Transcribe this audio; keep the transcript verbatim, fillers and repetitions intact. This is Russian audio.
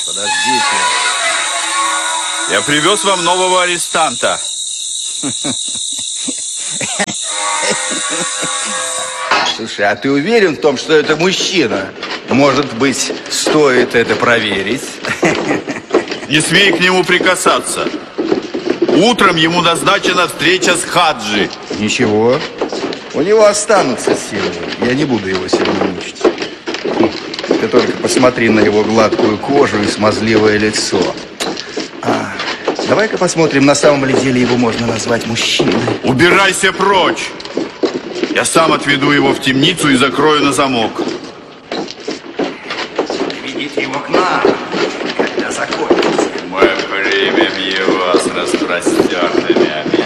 Подождите. Я привез вам нового арестанта. Слушай, а ты уверен в том, что это мужчина? Может быть, стоит это проверить? Не смей к нему прикасаться. Утром ему назначена встреча с Хаджи. Ничего. У него останутся силы. Я не буду его сильно мучить. Ты только посмотри на его гладкую кожу и смазливое лицо. А, давай-ка посмотрим, на самом ли деле его можно назвать мужчиной. Убирайся прочь. Я сам отведу его в темницу и закрою на замок. Ведите его к нам, когда закончится. Мы примем его с распростертыми объятиями.